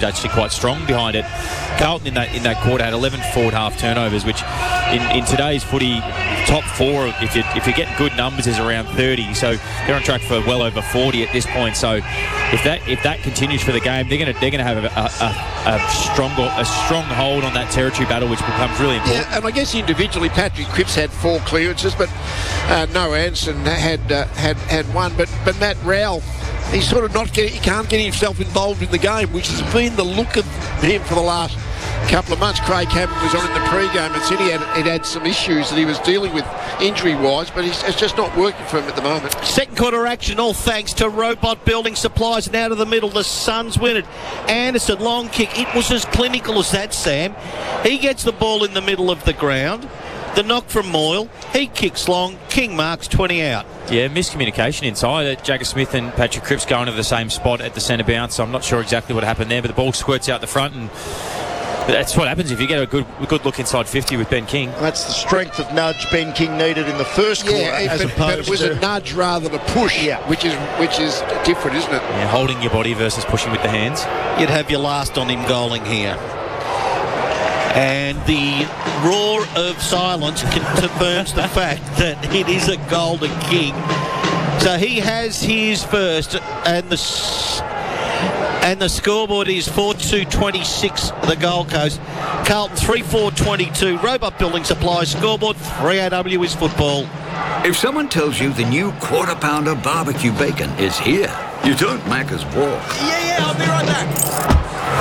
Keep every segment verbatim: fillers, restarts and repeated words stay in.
actually quite strong behind it. Carlton in that in that quarter had eleven forward half turnovers, which in, in today's footy, top four, if you if you get good numbers, is around thirty. So they're on track for well over forty at this point. So if that if that continues for the game, they're going to they're going to have a, a, a stronger a strong hold on that territory battle, which becomes really important. Yeah, and I guess individually, Patrick Cripps had four clearances, but uh, Noah Anderson had uh, had had one. But but Matt Rowell, he's sort of not getting, he can't get himself involved in the game, which has been the look of him for the last couple of months. Craig Cameron was on in the pre-game and said he had, he'd had some issues that he was dealing with injury-wise, but he's, it's just not working for him at the moment. Second quarter action, all thanks to Robot Building Supplies, and out of the middle, the Suns win it. Anderson, long kick. It was as clinical as that, Sam. He gets the ball in the middle of the ground. The knock from Moyle. He kicks long. King marks twenty out. Yeah, miscommunication inside. Jagger Smith and Patrick Cripps going to the same spot at the centre bounce. So I'm not sure exactly what happened there, but the ball squirts out the front, and that's what happens if you get a good a good look inside fifty with Ben King. That's the strength of nudge Ben King needed in the first quarter. Yeah, as but, opposed but it was to a nudge rather than a push, yeah. which is which is different, isn't it? Yeah, holding your body versus pushing with the hands. You'd have your last on him goaling here. And the roar of silence confirms the fact that it is a goal to King. So he has his first, and the and the scoreboard is four two twenty-six, the Gold Coast. Carlton three four twenty-two. Robot Building Supplies scoreboard three A W is football. If someone tells you the new Quarter Pounder barbecue bacon is here, you don't Macca's walk. Yeah, yeah, I'll be right back.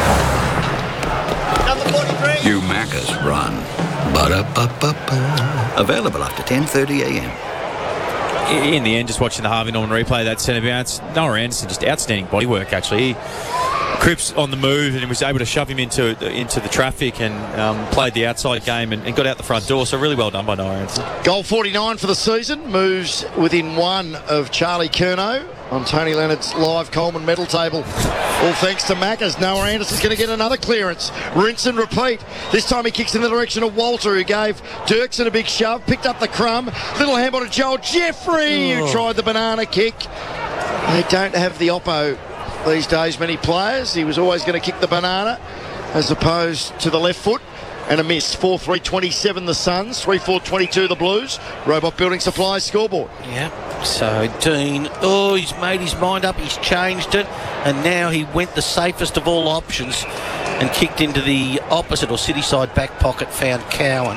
Number forty-three. You Macca's run. Ba-da-ba-ba-ba. Available after ten thirty a.m. In the end, just watching the Harvey Norman replay, that centre bounce, Noah Anderson, just outstanding body work, actually. He, Cripps on the move, and he was able to shove him into into the traffic and um, played the outside game and, and got out the front door. So really well done by Noah Anderson. Goal forty-nine for the season, moves within one of Charlie Curnow on Tony Leonard's live Coleman medal table. All thanks to Macca's. Noah Anderson's going to get another clearance. Rinse and repeat. This time he kicks in the direction of Walter, who gave Dirksen a big shove, picked up the crumb. Little handball to Joel Jeffrey, oh. who tried the banana kick. They don't have the oppo these days, many players. He was always going to kick the banana as opposed to the left foot. And a miss. four three twenty-seven the Suns, three four twenty-two the Blues. Robot Building Supplies scoreboard. Yeah, so Dean, oh, he's made his mind up, he's changed it, and now he went the safest of all options and kicked into the opposite or city side back pocket, found Cowan.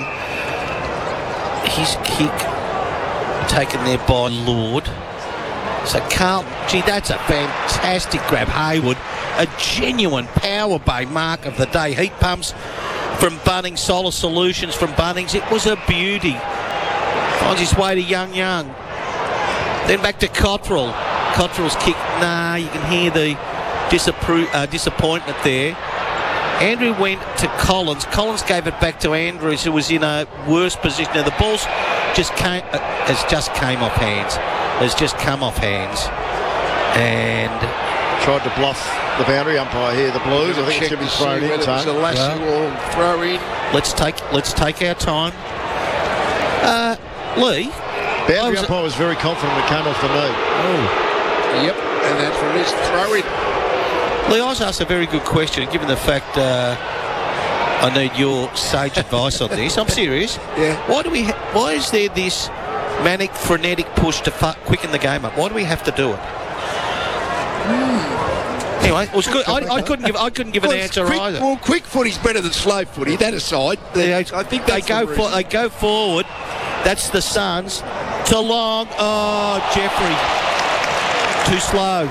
His kick taken there by Lord. So Carlton, gee, that's a fantastic grab. Hayward, a genuine power bay mark of the day. Heat pumps from Bunnings, Solar Solutions from Bunnings. It was a beauty. Finds his way to Young Young. Then back to Cottrell. Cottrell's kick, nah, you can hear the disappro- uh, disappointment there. Andrew went to Collins. Collins gave it back to Andrews, who was in a worse position. Now the ball's just came, uh, has just came off hands. Has just come off hands. And tried to bluff the boundary umpire here, the Blues. I think it's going to be thrown in. It was a lasso or throw in. Let's take let's take our time. Uh, Lee, Boundary was umpire was very confident it came off the knee. Oh. Yep, and that's what it is. Throw in. Lee, I was asked a very good question, given the fact uh, I need your sage advice on this. I'm serious. Yeah. Why do we? Ha- why is there this manic, frenetic push to fu- quicken the game up? Why do we have to do it? Mm. Anyway, it was good. I, I couldn't give. I couldn't give well, an answer quick, either. Well, quick footy's better than slow footy. That aside, They, I think they that's go the for, reason. they go forward. That's the Suns. To long. Oh, Jeffrey. Too slow.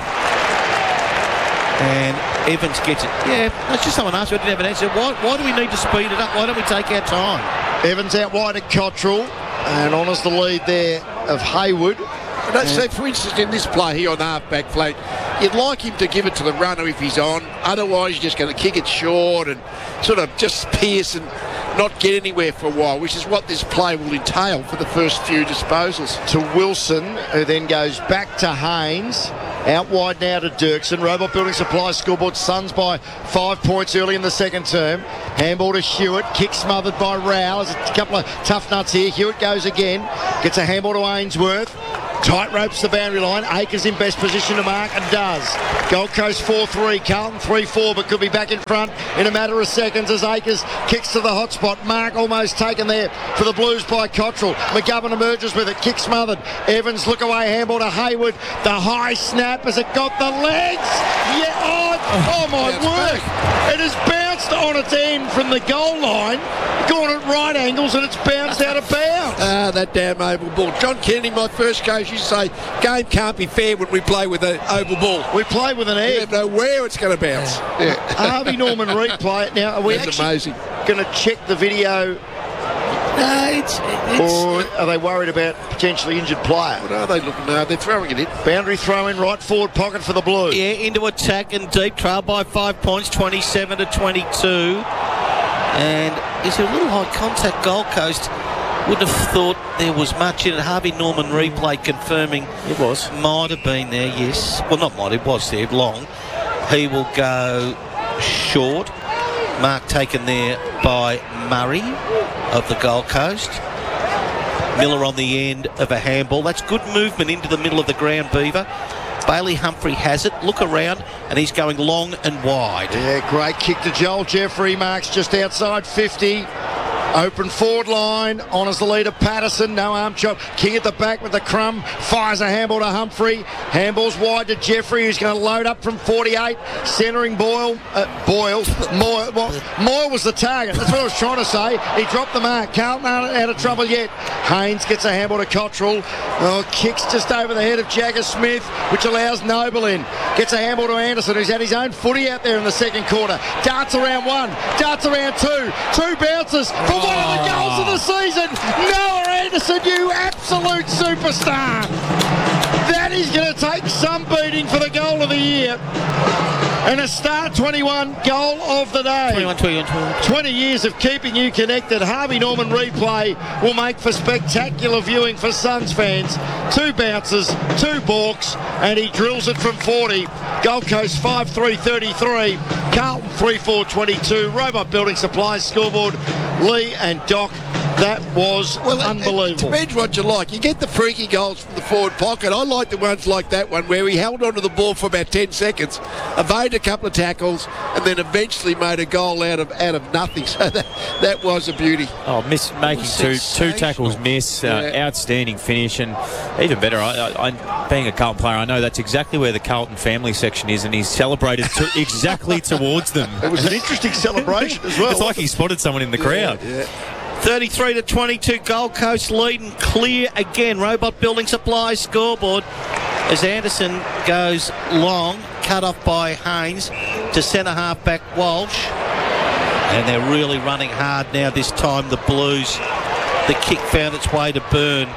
And Evans gets it. Yeah, that's just someone asked. I didn't have an answer. Why, why do we need to speed it up? Why don't we take our time? Evans out wide at Cottrell and honours the lead there of Hayward. Let's say, for instance, in this play here on the half-back flank, you'd like him to give it to the runner if he's on. Otherwise, you're just going to kick it short and sort of just pierce and not get anywhere for a while, which is what this play will entail for the first few disposals. To Wilson, who then goes back to Haynes. Out wide now to Dirksen. Robot Building Supplies scoreboard. Suns by five points early in the second term. Handball to Hewitt. Kick smothered by Rowell. There's a couple of tough nuts here. Hewitt goes again. Gets a handball to Ainsworth. Tight ropes the boundary line. Acres in best position to mark and does. Gold Coast four three. Carlton three four, but could be back in front in a matter of seconds as Acres kicks to the hot spot. Mark almost taken there for the Blues by Cottrell. McGovern emerges with it. Kick smothered. Evans look away. Handball to Hayward. The high snap. Has it got the legs? Yeah. Oh, oh my word. It has bounced on its end from the goal line. Gone at right angles and it's bounced out of bounds. Ah, that damn oval ball. John Kennedy, my first coach, used to say, game can't be fair when we play with an oval ball. We play with an You egg. never know where it's going to bounce. Yeah. Harvey Norman replay. Now, are we That's actually amazing. going to check the video, No, it's, it's or are they worried about potentially injured player? What are they looking at? They're throwing it in. Boundary throw in right forward pocket for the Blues. yeah, into attack and deep, trail by five points, twenty-seven to twenty-two. And is there a little high contact? Gold Coast wouldn't have thought there was much in it. Harvey Norman replay confirming It was. might have been there, yes. Well, not might, it was there, long. He will go short. Mark taken there by Murray of the Gold Coast. Miller on the end of a handball. That's good movement into the middle of the ground, Beaver. Bailey Humphrey has it. Look around, and he's going long and wide. Yeah, great kick to Joel Jeffrey. Marks just outside fifty. Open forward line. Honours the leader, Patterson. No arm chop. King at the back with the crumb. Fires a handball to Humphrey. Handball's wide to Jeffrey, who's going to load up from forty-eight. Centering Boyle. Uh, Boyle. Moyle, well, Moyle was the target. That's what I was trying to say. He dropped the mark. Carlton aren't out of trouble yet. Haynes gets a handball to Cottrell. Oh, kicks just over the head of Jagger Smith, which allows Noble in. Gets a handball to Anderson, who's had his own footy out there in the second quarter. Darts around one. Darts around two. Two bounces for one of the goals of the season. Noah Anderson, you absolute superstar. That is going to take some beating for the goal of the year. And a star twenty-one goal of the day. twenty-one, twenty-one, twenty-one. twenty years of keeping you connected. Harvey Norman replay will make for spectacular viewing for Suns fans. Two bounces, two balks, and he drills it from forty. Gold Coast five three thirty-three. Carlton three four twenty-two. Robot Building Supplies scoreboard. Lee and Doc. That was Well, it- unbelievable. It depends what you like. You get the freaky goals from the forward pocket. I like the ones like that one where he held onto the ball for about ten seconds, evaded a couple of tackles, and then eventually made a goal out of out of nothing. So that that was a beauty. Oh, miss making two two sensational. tackles miss, uh, Yeah. outstanding finish, and even better. I, I, I, being a Carlton player, I know that's exactly where the Carlton family section is, and he's celebrated to, exactly towards them. It was an interesting celebration as well. It's like he spotted someone in the crowd. thirty-three to twenty-two, Gold Coast leading clear again. Robot Building Supplies scoreboard as Anderson goes long, cut off by Haynes to centre half back Walsh. And they're really running hard now this time, the Blues. The kick found its way to Byrne.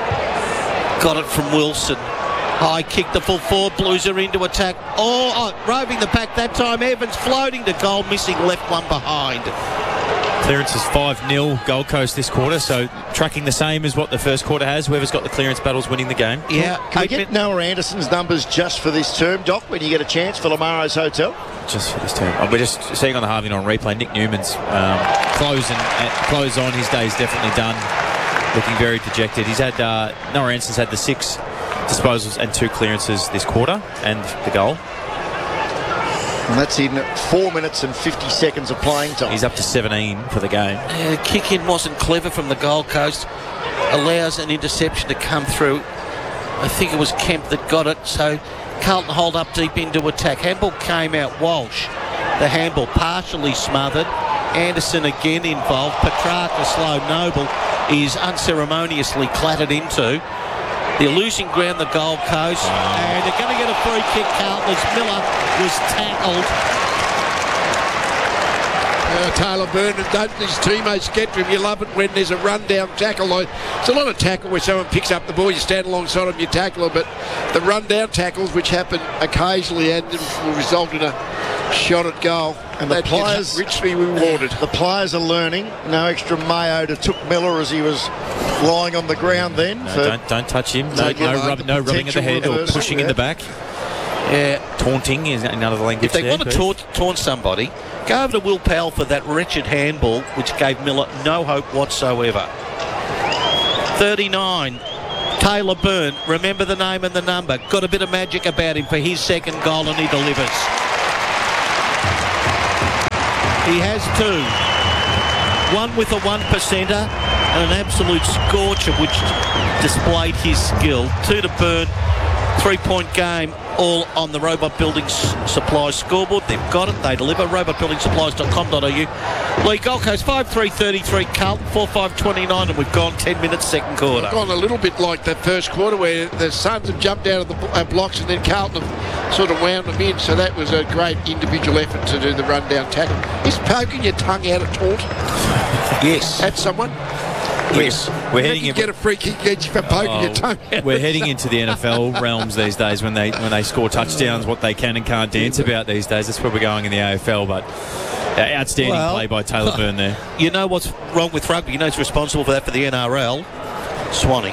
Got it from Wilson. High kick, the full forward. Blues are into attack. Oh, oh, roving the pack that time. Evans floating to goal, missing left one behind. Clearance is five nil Gold Coast this quarter, so tracking the same as what the first quarter has. Whoever's got the clearance battle's winning the game. Yeah, Can we eight get min- Noah Anderson's numbers just for this term, Doc, when you get a chance for Lamaro's Hotel? Just for this term. Oh, we're just seeing on the Harvey on replay, Nick Newman's um, close, and, uh, close on. His day's definitely done. Looking very dejected. He's had, uh, Noah Anderson's had the six disposals and two clearances this quarter, and the goal. And that's in four minutes and fifty seconds of playing time. He's up to seventeen for the game. Yeah, the kick in wasn't clever from the Gold Coast. Allows an interception to come through. I think it was Kemp that got it, so Carlton hold up deep into attack. Handball came out. Walsh, the handball partially smothered. Anderson again involved. Petrarca, slow, Noble is unceremoniously clattered into. They're losing ground, the Gold Coast, and they're going to get a free kick, Carlton, as Miller was tackled. Uh, Taylor Byrne and don't his teammates get to him. You love it when there's a run-down tackle. Like, it's a lot of tackle where someone picks up the ball, you stand alongside them, you tackle them, but the run-down tackles, which happen occasionally and will result in a shot at goal, And the that gets players- richly rewarded. The players are learning. No extra mayo to Took Miller as he was lying on the ground then. No, for don't don't touch him. No, Taking no, on rub, the no rubbing of the head potential or reversal, pushing in yeah. the back. Yeah, Taunting is another language. if they there, want to Keith. taunt, taunt somebody, go over to Will Powell for that wretched handball, which gave Miller no hope whatsoever. thirty-nine, Taylor Byrne, remember the name and the number. Got a bit of magic about him for his second goal, and he delivers. He has two. One with a one percenter and an absolute scorcher which displayed his skill. Two to Byrne. Three-point game, all on the Robot Building Supplies scoreboard. They've got it, they deliver. robot building supplies dot com dot a u. Lee, Gold Coast five three thirty-three, Carlton four five twenty-nine, and we've gone ten minutes second quarter. It's gone a little bit like that first quarter where the Suns have jumped out of the uh, blocks and then Carlton have sort of wound them in. So that was a great individual effort to do the rundown tackle. Is poking your tongue out a taunt Yes. at someone? Yes. We're You heading can in, get a free kick each for poking Oh, your tongue out. we're heading into the N F L realms these days when they when they score touchdowns, what they can and can't dance about these days. That's where we're going in the A F L, but uh, outstanding Well, play by Taylor Byrne there. You know what's wrong with rugby? You know who's responsible for that for the N R L? Swanee.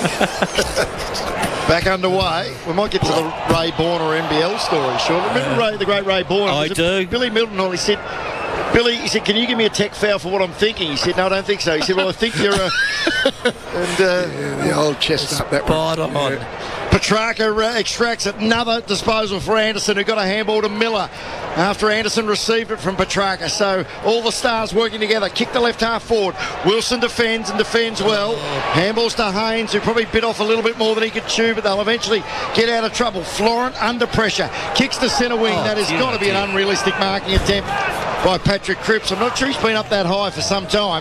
Back underway. We might get to the Ray Bourne or N B L story shortly. Remember Ray, the great Ray Bourne? I Was it do. Billy Milton, or he said, Billy, he said, can you give me a tech foul for what I'm thinking? He said, no, I don't think so. He said, well, I think you're a... and uh, Yeah, the old chestnut, that one. Spot on. Yeah. Petrarca uh, extracts another disposal for Anderson, who got a handball to Miller after Anderson received it from Petrarca. So all the stars working together. Kick the left half forward. Wilson defends and defends well. Handballs to Haynes, who probably bit off a little bit more than he could chew, but they'll eventually get out of trouble. Florent under pressure. Kicks to centre wing. Oh, that has dear, got to be an dear. unrealistic marking attempt by Patrick Cripps. I'm not sure he's been up that high for some time,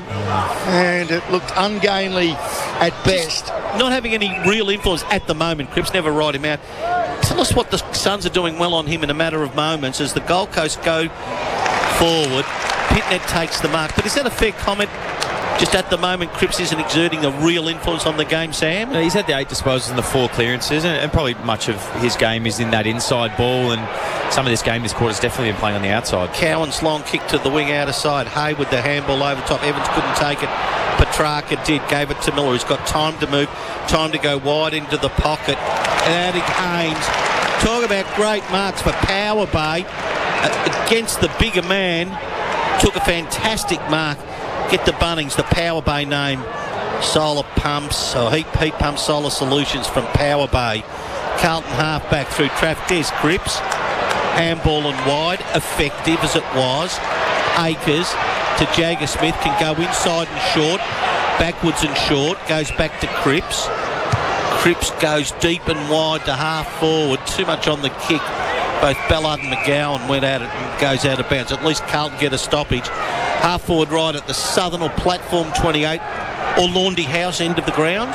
and it looked ungainly at best. Not having any real influence at the moment. Cripps never ride him out. Tell us what the Suns are doing well on him in a matter of moments as the Gold Coast go forward. Pitnet takes the mark. But is that a fair comment? Just at the moment, Cripps isn't exerting a real influence on the game, Sam? No, he's had the eight disposals and the four clearances, and, and probably much of his game is in that inside ball, and some of this game this quarter's definitely been playing on the outside. Cowan's long kick to the wing outer side. Hayward the handball over top. Evans couldn't take it. Petrarca did. Gave it to Miller, who's got time to move, time to go wide into the pocket. Adding Haynes. Talk about great marks for Power Bay uh, against the bigger man. Took a fantastic mark. Get the Bunnings, the Power Bay name. Solar Pumps, or Heat, heat Pump Solar Solutions from Power Bay. Carlton half back through traffic. There's Cripps. Handball and wide. Effective as it was. Akers to Jagger Smith. Can go inside and short. Backwards and short. Goes back to Cripps. Cripps goes deep and wide to half forward. Too much on the kick. Both Ballard and McGowan went at it and goes out of bounds. At least Carlton get a stoppage. Half forward right at the southern or platform twenty-eight or Laundy House end of the ground.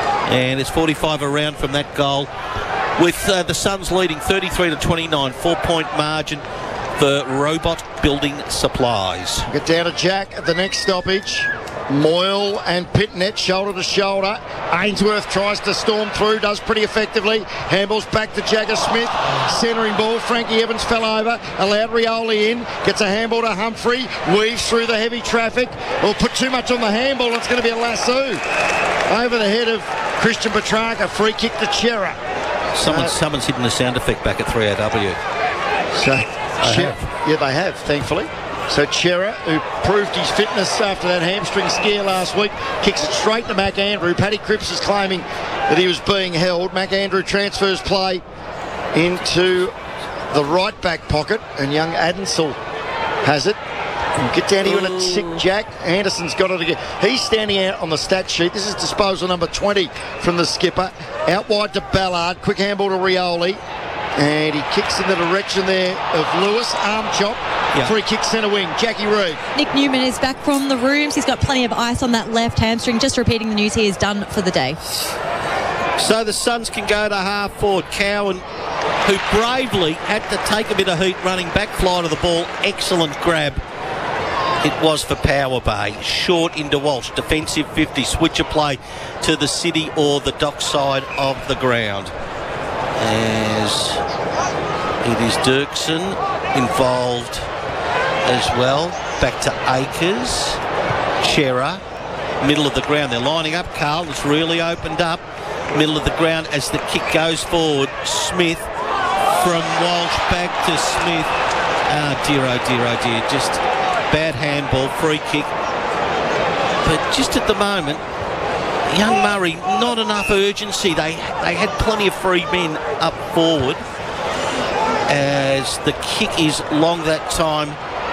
And it's forty-five around from that goal. With uh, the Suns leading thirty-three to twenty-nine. Four-point margin for Robot Building Supplies. Get down to Jack at the next stoppage. Moyle and Pitnet shoulder to shoulder. Ainsworth tries to storm through, does pretty effectively. Handballs back to Jagger Smith. Centering ball. Frankie Evans fell over. Allowed Rioli in. Gets a handball to Humphrey. Weaves through the heavy traffic. Will put too much on the handball. It's going to be a lasso over the head of Christian Petrarca. Free kick to Chera. Someone's, Uh, someone's hidden a sound effect back at three A W. So, Che- yeah, they have, thankfully. So Chera, who proved his fitness after that hamstring scare last week, kicks it straight to McAndrew. Paddy Cripps is claiming that he was being held. McAndrew transfers play into the right back pocket, and young Adensel has it. And get down here in a tick, Jack. Anderson's got it again. He's standing out on the stat sheet. This is disposal number twenty from the skipper. Out wide to Ballard. Quick handball to Rioli. And he kicks in the direction there of Lewis. Arm chop. Yeah. Free kick centre wing. Jackie Reid. Nick Newman is back from the rooms. He's got plenty of ice on that left hamstring. Just repeating the news, he is done for the day. So the Suns can go to half forward. Cowan, who bravely had to take a bit of heat running back fly to the ball. Excellent grab. It was for Power Bay. Short into Walsh. Defensive fifty. Switcher play to the city or the dock side of the ground. As it is Dirksen involved as well. Back to Akers. Chera. Middle of the ground. They're lining up. Carl has really opened up. Middle of the ground as the kick goes forward. Smith from Walsh back to Smith. Ah, dear, oh dear, oh dear. Just bad handball, free kick. But just at the moment, Young Murray, not enough urgency. They they had plenty of free men up forward. As the kick is long that time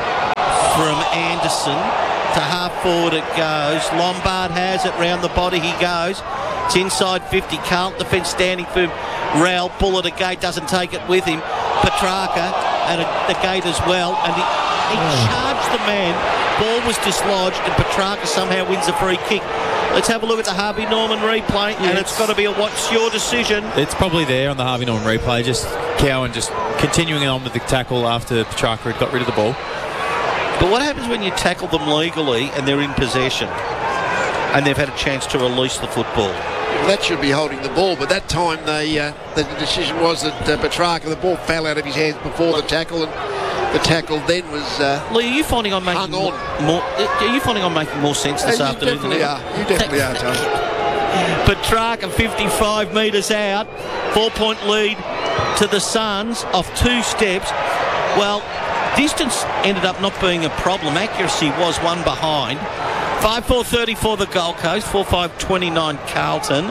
from Anderson to half forward it goes. Lombard has it, round the body he goes. It's inside fifty. Carlton defence standing for him. Rowell, bullet a gate, doesn't take it with him. Petrarca at a, the gate as well, and he, he charged the man. Ball was dislodged, and Petrarca somehow wins the free kick. Let's have a look at the Harvey Norman replay, yeah, and it's, it's got to be a what's your decision. It's probably there on the Harvey Norman replay. Just Cowan just continuing on with the tackle after Petrarca had got rid of the ball. But what happens when you tackle them legally and they're in possession and they've had a chance to release the football? Well, that should be holding the ball, but that time they, uh, the decision was that uh, Petrarca, the ball fell out of his hands before the tackle, and the tackle then was uh, Lee, are you finding I'm making more, more? Are you finding I'm making more sense this uh, afternoon? You definitely are. You definitely are, Tony. Petrarca fifty-five metres out, four-point lead to the Suns off two steps. Well, distance ended up not being a problem. Accuracy was one behind. five four thirty-four the Gold Coast, four five twenty-nine Carlton.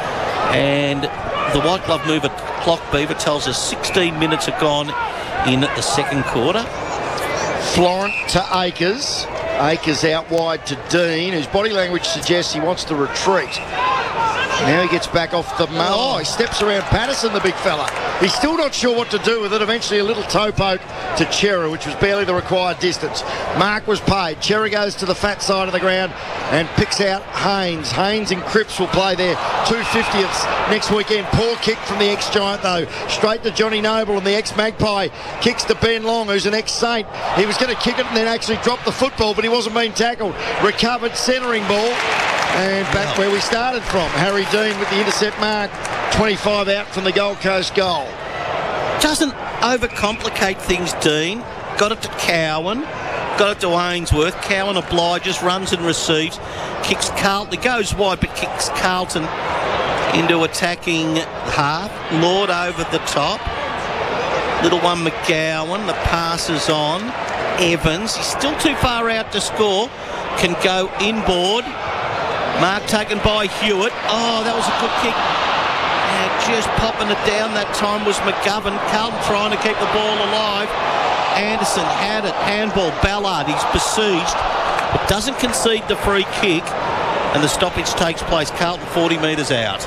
And the White Glove mover clock, Beaver, tells us sixteen minutes are gone in the second quarter. Florent to Akers. Akers out wide to Dean, whose body language suggests he wants to retreat. Now he gets back off the... Oh, he steps around Patterson, the big fella. He's still not sure what to do with it. Eventually a little toe poke to Chera, which was barely the required distance. Mark was paid. Chera goes to the fat side of the ground and picks out Haynes. Haynes and Cripps will play their two fiftieths next weekend. Poor kick from the ex-Giant, though. Straight to Johnny Noble, and the ex-Magpie kicks to Ben Long, who's an ex-Saint. He was going to kick it and then actually drop the football, but he wasn't being tackled. Recovered centering ball. And back where we started from. Harry Dean with the intercept mark. twenty-five out from the Gold Coast goal. Doesn't overcomplicate things, Dean. Got it to Cowan. Got it to Ainsworth. Cowan obliges, runs and receives. Kicks Carlton. It goes wide, but kicks Carlton into attacking half. Lord over the top. Little one McGowan. The pass is on. Evans. He's still too far out to score. Can go inboard. Mark taken by Hewitt. Oh, that was a good kick. And just popping it down that time was McGovern. Carlton trying to keep the ball alive. Anderson had it. Handball. Ballard. He's besieged. But doesn't concede the free kick. And the stoppage takes place. Carlton forty metres out.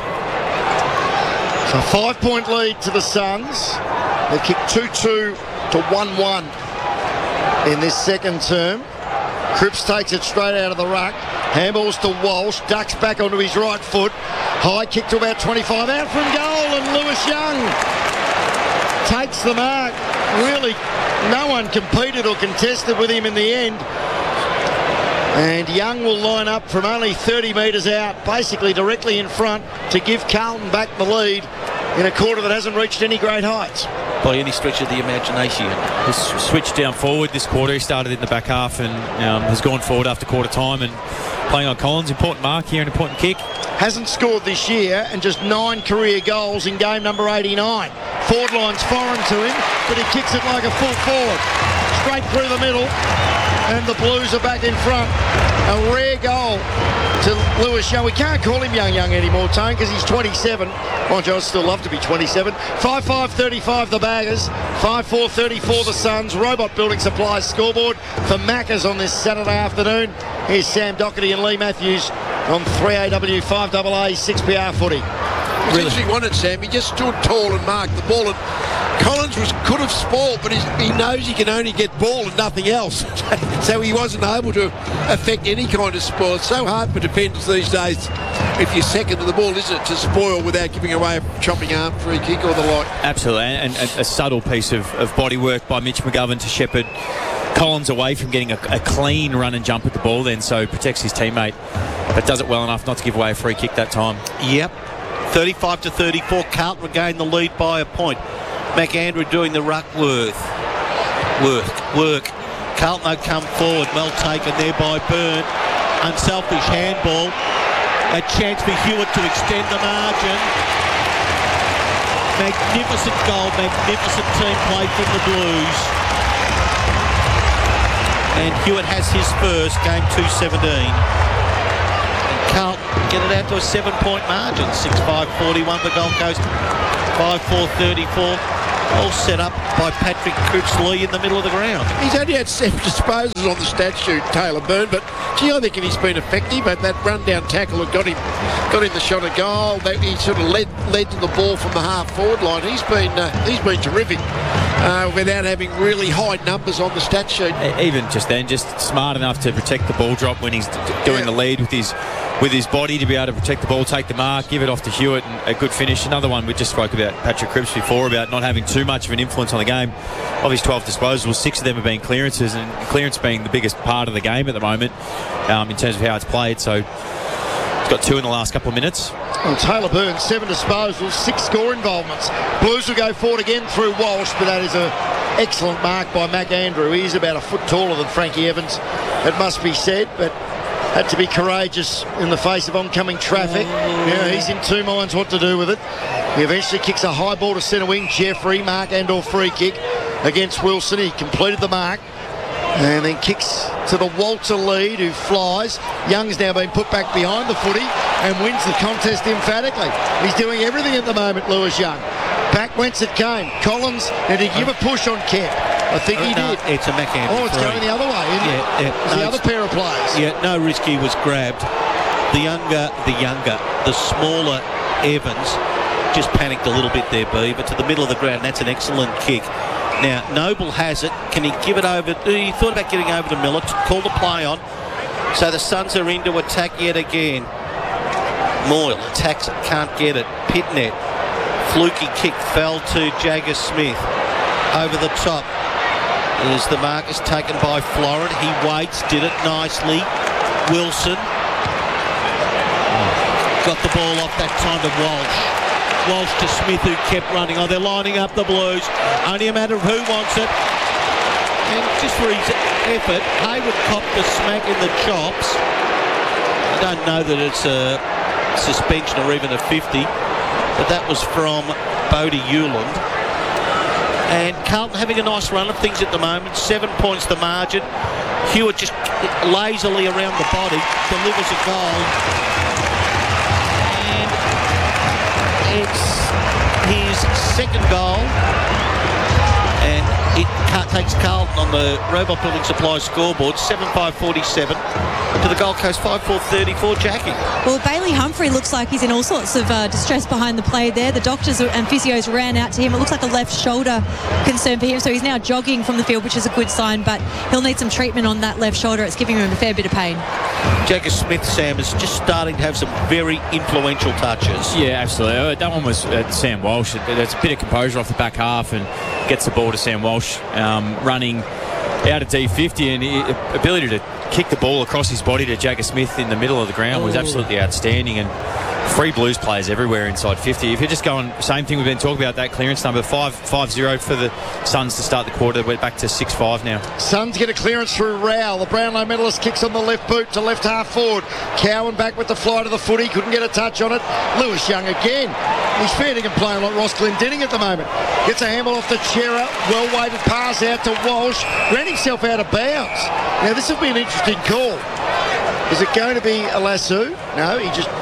So a five-point lead to the Suns. They kick two two to one one in this second term. Cripps takes it straight out of the ruck. Handballs to Walsh, ducks back onto his right foot. High kick to about twenty-five, out from goal, and Lewis Young takes the mark. Really, no one competed or contested with him in the end. And Young will line up from only thirty metres out, basically directly in front, to give Carlton back the lead in a quarter that hasn't reached any great heights. By any stretch of the imagination. He's switched down forward this quarter. He started in the back half and um, has gone forward after quarter time and playing on Collins. Important mark here, an important kick. Hasn't scored this year and just nine career goals in game number eighty-nine. Forward line's foreign to him, but he kicks it like a full forward. Straight through the middle, and the Blues are back in front. A rare goal to Lewis Young. We can't call him Young Young anymore, Tone, because he's twenty-seven. Mind you, I'd still love to be twenty-seven. five five thirty-five the Baggers, five four thirty-four the Suns. Robot Building Supplies scoreboard for Maccas on this Saturday afternoon. Here's Sam Doherty and Lee Matthews on three A W five A A six P R footy. Really? He wanted, Sam. He just stood tall and marked the ball. And Collins was could have spoiled, but he's, he knows he can only get ball and nothing else. So he wasn't able to affect any kind of spoil. It's so hard for defenders these days, if you're second to the ball, isn't it, to spoil without giving away a chopping arm free kick or the like. Absolutely, and, and a subtle piece of, of body work by Mitch McGovern to shepherd Collins away from getting a, a clean run and jump at the ball then, so protects his teammate, but does it well enough not to give away a free kick that time. Yep. thirty-five to thirty-four, Carlton regained the lead by a point. McAndrew doing the ruck work. Work. Work. Carlton though come forward. Well taken there by Byrne. Unselfish handball. A chance for Hewitt to extend the margin. Magnificent goal. Magnificent team play from the Blues. And Hewitt has his first, game two seventeen. Carlton get it out to a seven-point margin. six five forty-one for Gold Coast, five four thirty-four. All set up by Patrick Cripps Lee in the middle of the ground. He's only had seven disposals on the stat sheet, Taylor Byrne, but gee, I think he's been effective. But that run-down tackle that got him, got him the shot of goal. That he sort of led led to the ball from the half-forward line. He's been uh, he's been terrific uh, without having really high numbers on the stat sheet. Even just then, just smart enough to protect the ball drop when he's d- doing Yeah. the lead with his with his body to be able to protect the ball, take the mark, give it off to Hewitt, and a good finish. Another one we just spoke about Patrick Cripps before, about not having too much of an influence on the game. Of his twelve disposals, six of them have been clearances, and clearance being the biggest part of the game at the moment um, in terms of how it's played. So he's got two in the last couple of minutes. Well, Taylor Byrne, seven disposals, six score involvements. Blues will go forward again through Walsh, but that is an excellent mark by Mac Andrew. He's about a foot taller than Frankie Evans, it must be said, but had to be courageous in the face of oncoming traffic. Yeah, he's in two minds what to do with it. He eventually kicks a high ball to centre wing. Jeffrey, mark and or free kick against Wilson. He completed the mark and then kicks to the Walter lead, who flies. Young's now been put back behind the footy and wins the contest emphatically. He's doing everything at the moment, Lewis Young. Back whence it came. Collins, and he give a push on Kemp. I think he no, did. It's a Mac Andrew. Oh, it's free. going the other way, isn't Yeah, it? yeah. It's No, the other it's- pair of players. Yeah, no risk. He was grabbed. The younger, the younger, the smaller Evans just panicked a little bit there, Beaver, to the middle of the ground. That's an excellent kick. Now, Noble has it. Can he give it over? He thought about getting over to Miller, to call the play on. So the Suns are into attack yet again. Moyle attacks it, can't get it. Pitnet, fluky kick, fell to Jagger Smith. Over the top is the mark is taken by Florin. He waits, did it nicely. Wilson got the ball off that time to Walsh. Walsh to Smith, who kept running. Oh, they're lining up the Blues. Only a matter of who wants it. And just for his effort, Hayward copped the smack in the chops. I don't know that it's a suspension or even a fifty, but that was from Bodie Hewland. And Carlton having a nice run of things at the moment. Seven points the margin. Hewitt just lazily around the body delivers a goal. And it's his second goal. And it takes Carlton on the Robot Building Supply scoreboard, seven five forty-seven to the Gold Coast five four thirty-four. Jackie. Well, Bailey Humphrey looks like he's in all sorts of uh, distress behind the play there. The doctors and physios ran out to him. It looks like a left shoulder concern for him, so he's now jogging from the field, which is a good sign, but he'll need some treatment on that left shoulder. It's giving him a fair bit of pain. Jagger Smith, Sam, is just starting to have some very influential touches. Yeah, absolutely. Uh, That one was uh, Sam Walsh. There's a bit of composure off the back half and gets the ball to Sam Walsh um, running out of D fifty, and the ability to kick the ball across his body to Jagger Smith in the middle of the ground was absolutely outstanding. And free Blues players everywhere inside fifty. If you're just going, same thing we've been talking about, that clearance number, five five zero for the Suns to start the quarter. We're back to six five now. Suns get a clearance through Rowell. The Brownlow medalist kicks on the left boot to left half forward. Cowan back with the fly to the footy. Couldn't get a touch on it. Lewis Young again. He's fair to complain like Ross Glendinning at the moment. Gets a handle off the Chera. Well-weighted pass out to Walsh. Ran himself out of bounds. Now, this will be an interesting call. Is it going to be a lasso? No, he just...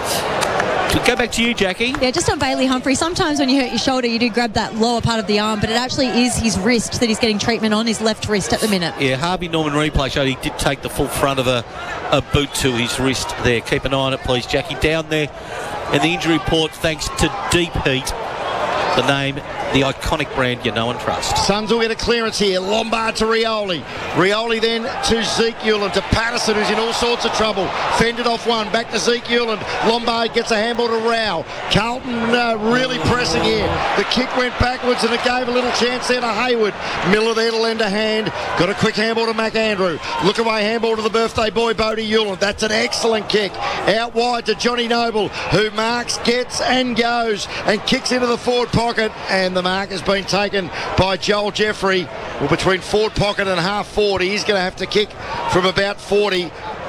Go back to you, Jackie. Yeah, just on Bailey Humphrey, sometimes when you hurt your shoulder, you do grab that lower part of the arm, but it actually is his wrist that he's getting treatment on, his left wrist at the minute. Yeah, Harvey Norman replay showed he did take the full front of a, a boot to his wrist there. Keep an eye on it, please, Jackie. Down there in the injury report, thanks to Deep Heat, the name, the iconic brand you know and trust. Suns will get a clearance here. Lombard to Rioli. Rioli then to Zeke Hewland, to Patterson, who's in all sorts of trouble. Fended off one. Back to Zeke Hewland. Lombard gets a handball to Rao. Carlton uh, really pressing here. The kick went backwards and it gave a little chance there to Hayward. Miller there to lend a hand. Got a quick handball to Mac Andrew. Look away handball to the birthday boy, Bodie Hewland. That's an excellent kick. Out wide to Johnny Noble, who marks, gets and goes and kicks into the forward pocket, and the mark has been taken by Joel Jeffrey. Well, between forward pocket and half forward, he's going to have to kick from about forty.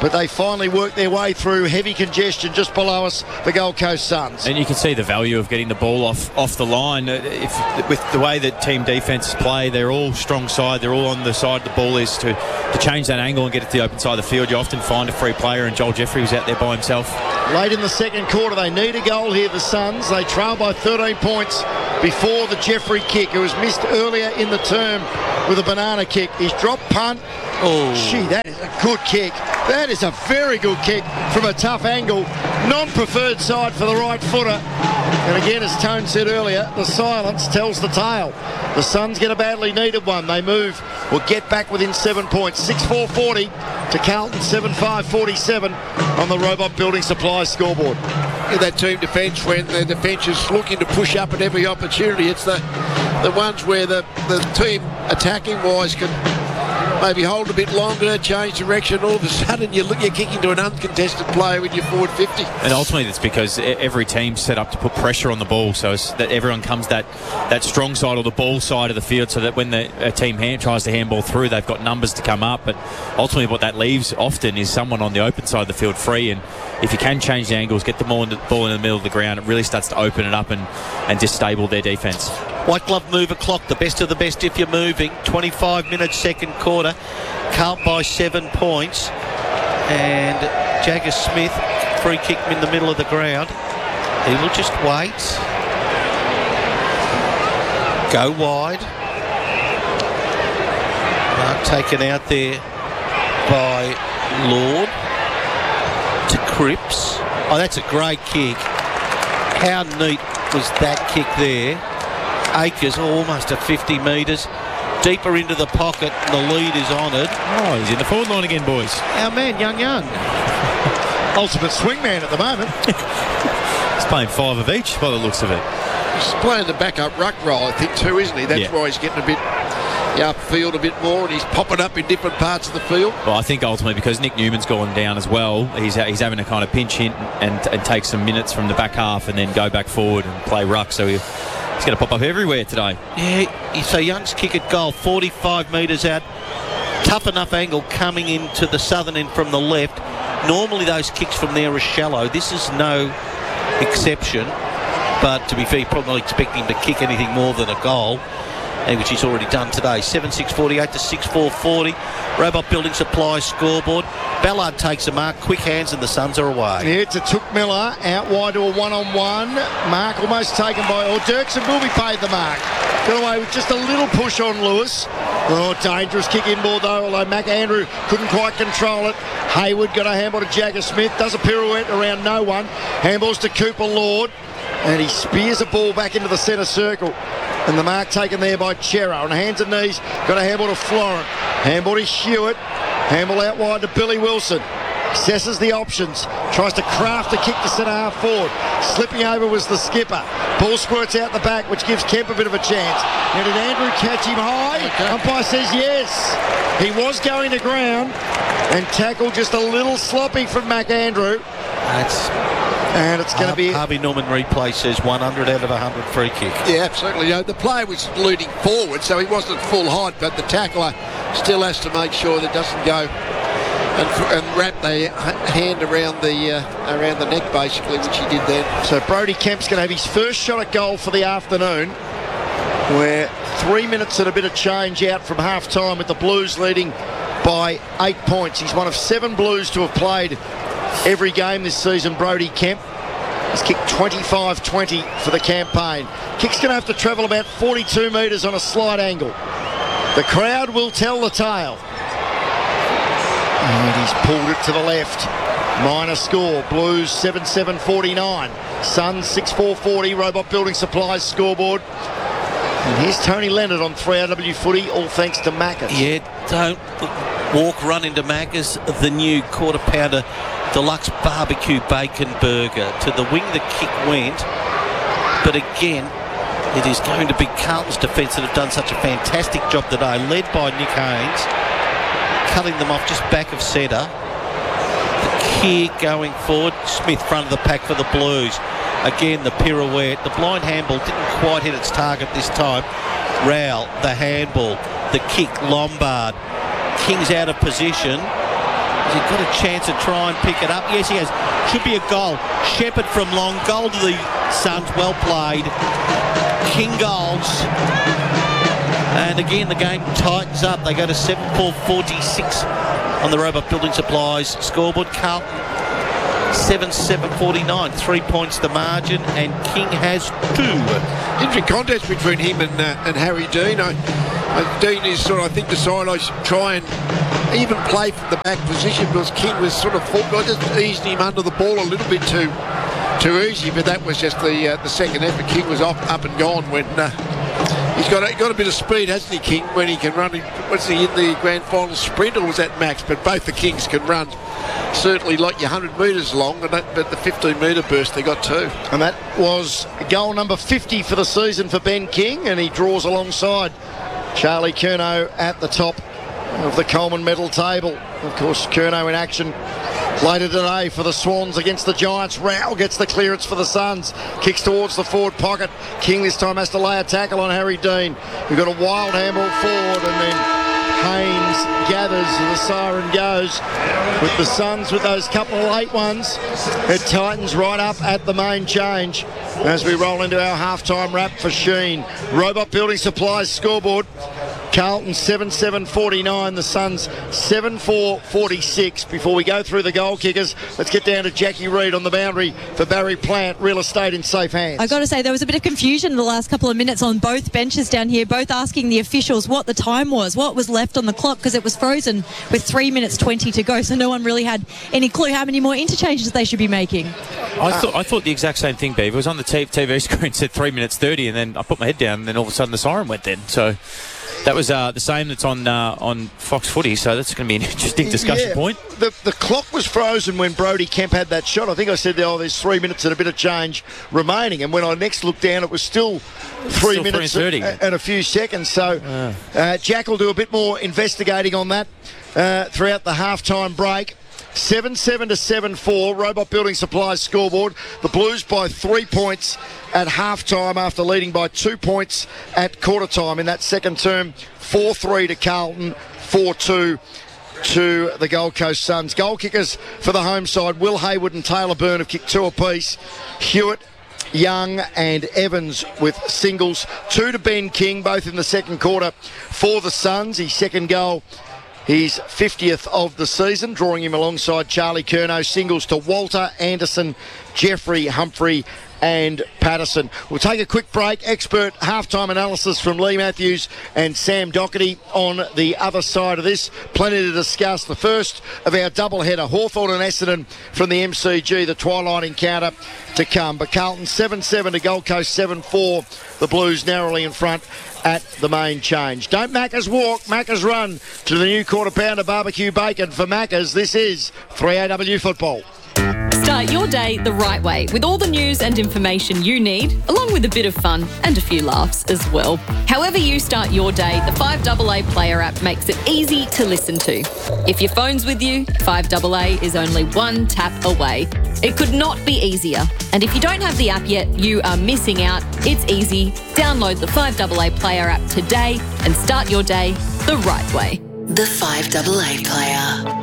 but they finally worked their way through heavy congestion just below us, the Gold Coast Suns. And you can see the value of getting the ball off off the line. If, with the way that team defences play, they're all strong side. They're all on the side the ball is to, to change that angle and get it to the open side of the field. You often find a free player, and Joel Jeffrey was out there by himself. Late in the second quarter, they need a goal here, the Suns. They trail by thirteen points before the Jeffrey kick. It was missed earlier in the term with a banana kick. He's dropped punt. Oh, Gee, that is a good kick. That is a very good kick from a tough angle. Non-preferred side for the right footer. And again, as Tone said earlier, the silence tells the tale. The Suns get a badly needed one. They move, will get back within seven points. six four forty to Carlton, seven five forty-seven on the Robot Building Supplies scoreboard. In that team defence, when the defence is looking to push up at every opportunity, it's the the ones where the, the team attacking-wise can maybe hold a bit longer, change direction. All of a sudden, you look, you're kicking to an uncontested player with your forward fifty. And ultimately, it's because every team's set up to put pressure on the ball, so it's that everyone comes that that strong side or the ball side of the field, so that when the a team hand tries to handball through, they've got numbers to come up. But ultimately, what that leaves often is someone on the open side of the field free. And if you can change the angles, get the ball in the, ball in the middle of the ground, it really starts to open it up and and disable their defence. White glove mover clock, the best of the best if you're moving. twenty-five minutes, second quarter. Carlton by seven points. And Jagger Smith, free kick in the middle of the ground. He will just wait. Go wide. Mark taken out there by Lord to Cripps. Oh, that's a great kick. How neat was that kick there? Acres almost at fifty metres. Deeper into the pocket, and the lead is honoured. Oh, he's in the forward line again, boys. Our man, Young Young. Ultimate swingman at the moment. He's playing five of each by the looks of it. He's playing the backup ruck role, I think, too, isn't he? That's Yeah. why he's getting a bit yeah, upfield a bit more, and he's popping up in different parts of the field. Well, I think ultimately because Nick Newman's gone down as well, he's he's having to kind of pinch hit and, and take some minutes from the back half and then go back forward and play ruck. So he, he's going to pop up everywhere today. Yeah, so Young's kick at goal, forty-five metres out. Tough enough angle coming into the southern end from the left. Normally those kicks from there are shallow. This is no exception. But to be fair, you're probably not expecting him to kick anything more than a goal, which he's already done today. seven six forty-eight to six four forty. Robot Building Supplies scoreboard. Ballard takes a mark. Quick hands and the Suns are away. Yeah, it's a Took Miller out wide to a one-on-one. Mark almost taken by... Or Dirksen will be paid the mark. Got away with just a little push on Lewis. Oh, dangerous kick inboard though, although Mac Andrew couldn't quite control it. Hayward got a handball to Jagger Smith. Does a pirouette around no one. Handballs to Cooper Lord. And he spears a ball back into the centre circle. And the mark taken there by Chera. On hands and knees, got a handball to Florent. Handball to Hewitt. Handball out wide to Billy Wilson. Assesses the options. Tries to craft a kick to centre half forward. Slipping over was the skipper. Ball squirts out the back, which gives Kemp a bit of a chance. Now did Andrew catch him high? Okay. Umpire says yes. He was going to ground. And tackle just a little sloppy from Mac Andrew. That's... And it's going to be... Harvey Norman replay says one hundred out of one hundred free kick. Yeah, absolutely. You know, the player was leading forward, so he wasn't full height, but the tackler still has to make sure that it doesn't go and, and wrap the hand around the uh, around the neck, basically, which he did then. So Brody Kemp's going to have his first shot at goal for the afternoon. We're three minutes and a bit of change out from half-time with the Blues leading by eight points. He's one of seven Blues to have played every game this season, Brody Kemp. He's kicked twenty-five twenty for the campaign. Kick's going to have to travel about forty-two metres on a slight angle. The crowd will tell the tale. And he's pulled it to the left. Minor score. Blues seven seven forty-nine. Suns six four forty. Robot Building Supplies scoreboard. And here's Tony Leonard on three R W Footy, all thanks to Macca's. Yeah, don't walk, run into Macca's. The new quarter pounder deluxe barbecue bacon burger. To the wing the kick went, but again it is going to be Carlton's defence that have done such a fantastic job today, led by Nick Haynes, cutting them off just back of centre. The kick going forward. Smith front of the pack for the Blues. Again the pirouette. The blind handball didn't quite hit its target this time. Rowell, the handball, the kick, Lombard. King's out of position. Has he got a chance to try and pick it up? Yes, he has. Should be a goal. Shepherd from long. Goal to the Suns. Well played. King goals. And again, the game tightens up. They go to seven four forty-six on the Roebuck Building Supplies scoreboard. Carlton seven seven forty-nine. Three points the margin, and King has two. Interesting contest between him and uh, and Harry Dean. I, I, Dean is sort of, I think, decided I should try and even play from the back position because King was sort of full. I just eased him under the ball a little bit too too easy, but that was just the uh, the second effort. King was up up and gone when. Uh, He's got a, got a bit of speed, hasn't he, King, when he can run? What's he in the grand final sprint, or was that max? But both the Kings can run certainly like your one hundred metres long, and that, but the fifteen metre burst, they got two. And that was goal number fifty for the season for Ben King, and he draws alongside Charlie Curnow at the top of the Coleman medal table. Of course, Curnow in action later today for the Swans against the Giants. Rao gets the clearance for the Suns. Kicks towards the forward pocket. King this time has to lay a tackle on Harry Dean. We've got a wild handball forward, and then Haynes gathers and the siren goes. With the Suns with those couple of late ones, it tightens right up at the main change as we roll into our halftime wrap for Sheen. Roebuck Building Supplies scoreboard. Carlton seven seven forty-nine, the Suns seven four forty-six. Before we go through the goal kickers, let's get down to Jackie Reid on the boundary for Barry Plant. Real estate in safe hands. I got to say, there was a bit of confusion in the last couple of minutes on both benches down here, both asking the officials what the time was, what was left on the clock, because it was frozen with three minutes twenty to go, so no one really had any clue how many more interchanges they should be making. I thought I thought the exact same thing, Beav. It was on the T V screen, said three minutes thirty, and then I put my head down, and then all of a sudden the siren went then. So that was uh, the same that's on uh, on Fox Footy, so that's going to be an interesting discussion yeah, point. The, the clock was frozen when Brodie Kemp had that shot. I think I said, oh, there's three minutes and a bit of change remaining. And when I next looked down, it was still three still minutes three and, and a few seconds. So uh. Uh, Jack will do a bit more investigating on that uh, throughout the halftime break. seven seven to seven four, Roebuck Building Supplies scoreboard. The Blues by three points at half-time after leading by two points at quarter-time in that second term. four three to Carlton, four two to the Gold Coast Suns. Goal kickers for the home side, Will Hayward and Taylor Byrne have kicked two apiece. Hewitt, Young and Evans with singles. Two to Ben King, both in the second quarter for the Suns. His second goal, his fiftieth of the season, drawing him alongside Charlie Curnow. Singles to Walter, Anderson, Jeffrey, Humphrey and Patterson. We'll take a quick break. Expert halftime analysis from Lee Matthews and Sam Doherty on the other side of this. Plenty to discuss. The first of our doubleheader, Hawthorn and Essendon from the M C G, the twilight encounter to come. But Carlton seven seven to Gold Coast seven four. The Blues narrowly in front at the main change. Don't Maccas walk, Maccas run to the new quarter pounder barbecue bacon for Maccas. This is three A W Football. Start your day the right way with all the news and information you need, along with a bit of fun and a few laughs as well. However you start your day, the five A A Player app makes it easy to listen to. If your phone's with you, five A A is only one tap away. It could not be easier. And if you don't have the app yet, you are missing out. It's easy. Download the five A A Player app today and start your day the right way. The five A A Player.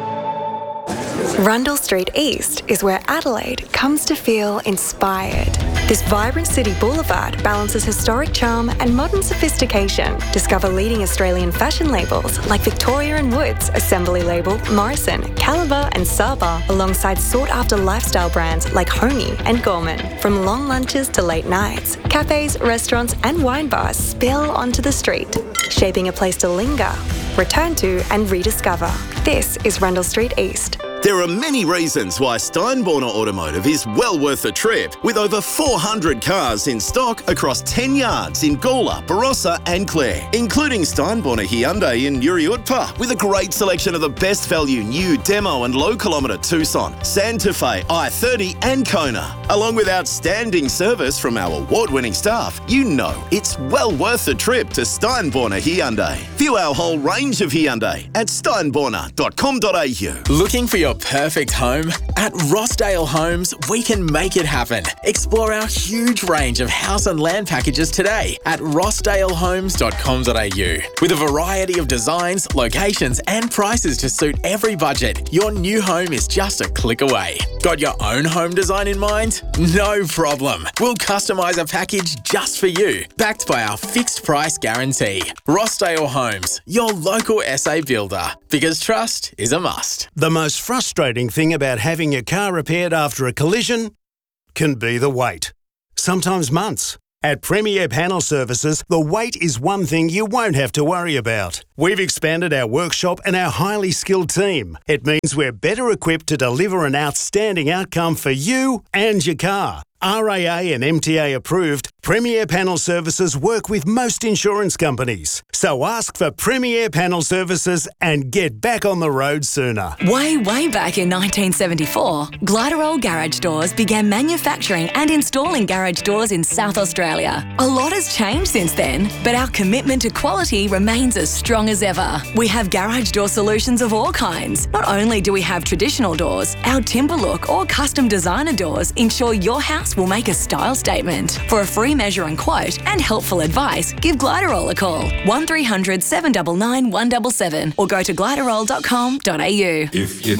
Rundle Street East is where Adelaide comes to feel inspired. This vibrant city boulevard balances historic charm and modern sophistication. Discover leading Australian fashion labels like Victoria and Woods, Assembly Label, Morrison, Caliber and Saba, alongside sought-after lifestyle brands like Homey and Gorman. From long lunches to late nights, cafes, restaurants and wine bars spill onto the street, shaping a place to linger, return to and rediscover. This is Rundle Street East. There are many reasons why Steinborner Automotive is well worth a trip, with over four hundred cars in stock across ten yards in Gawler, Barossa and Clare, including Steinborner Hyundai in Uriutpa, with a great selection of the best value new demo and low kilometre Tucson, Santa Fe, I thirty and Kona. Along with outstanding service from our award-winning staff, you know it's well worth a trip to Steinborner Hyundai. View our whole range of Hyundai at steinborner dot com dot a u. Looking for your your perfect home? At Rossdale Homes, we can make it happen. Explore our huge range of house and land packages today at rossdale homes dot com dot a u. With a variety of designs, locations and prices to suit every budget, your new home is just a click away. Got your own home design in mind? No problem. We'll customise a package just for you, backed by our fixed price guarantee. Rossdale Homes, your local S A builder. Because trust is a must. The most frustrating thing about having your car repaired after a collision can be the wait. Sometimes months. At Premier Panel Services, the wait is one thing you won't have to worry about. We've expanded our workshop and our highly skilled team. It means we're better equipped to deliver an outstanding outcome for you and your car. R A A and M T A approved, Premier Panel Services work with most insurance companies. So ask for Premier Panel Services and get back on the road sooner. Way, way back in nineteen seventy-four, Gliderol Garage Doors began manufacturing and installing garage doors in South Australia. A lot has changed since then, but our commitment to quality remains as strong as ever. We have garage door solutions of all kinds. Not only do we have traditional doors, our timber look or custom designer doors ensure your house will make a style statement. For a free measure and quote and helpful advice, give Gliderol a call. one three hundred seven nine nine one seven seven or go to gliderol dot com dot a u. If you